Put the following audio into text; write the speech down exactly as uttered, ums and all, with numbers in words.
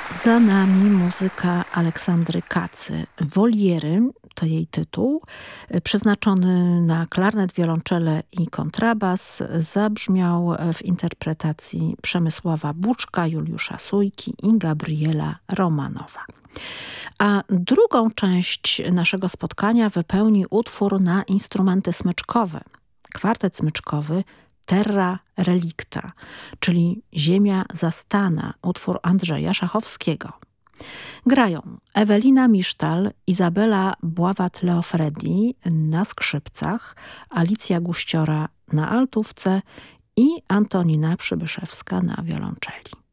Za nami muzyka Aleksandry Kacy. Woliery to jej tytuł, przeznaczony na klarnet, wiolonczele i kontrabas. Zabrzmiał w interpretacji Przemysława Buczka, Juliusza Sójki i Gabriela Romanowa. A drugą część naszego spotkania wypełni utwór na instrumenty smyczkowe. Kwartet smyczkowy Terra Relicta, czyli Ziemia zastana, utwór Andrzeja Szachowskiego. Grają Ewelina Misztal, Izabela Bławat-Leofredi na skrzypcach, Alicja Guściora na altówce i Antonina Przybyszewska na wiolonczeli.